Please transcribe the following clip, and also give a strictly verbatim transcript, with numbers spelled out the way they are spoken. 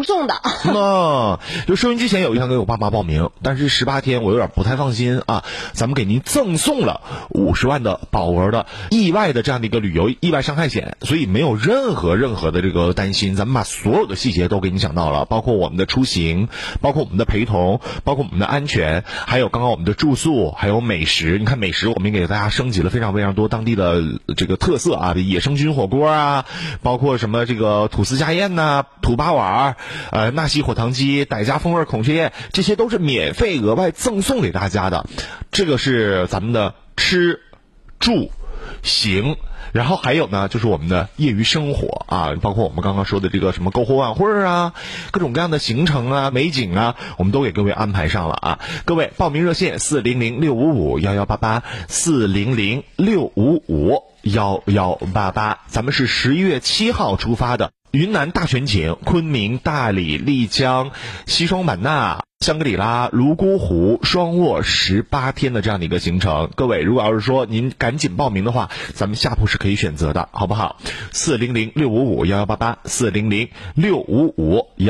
附送的。 那就收音机前有一想给我爸妈报名，但是十八天我有点不太放心啊。咱们给您赠送了五十万的保额的意外的这样的一个旅游意外伤害险，所以没有任何任何的这个担心，咱们把所有的细节都给你讲到了，包括我们的出行，包括我们的陪同，包括我们的安全，还有刚刚我们的住宿，还有美食。你看美食我们也给大家升级了非常非常多当地的这个特色啊，野生菌火锅啊，包括什么这个吐司家宴呐、啊、土八碗、呃纳西火糖鸡、傣家风味孔雀宴，这些都是免费额外赠送给大家的。这个是咱们的吃住行，然后还有呢就是我们的业余生活啊，包括我们刚刚说的这个什么篝火晚会啊，各种各样的行程啊美景啊，我们都给各位安排上了啊。各位报名热线四零零六五五幺幺八八，四零零六五五幺幺八八，咱们是十一月七号出发的，云南大全景，昆明、大理、丽江、西双版纳、香格里拉、泸沽湖、双卧十八天的这样的一个行程。各位如果要是说您赶紧报名的话，咱们下铺是可以选择的，好不好？四零零六五五幺幺八八，四零零六五五幺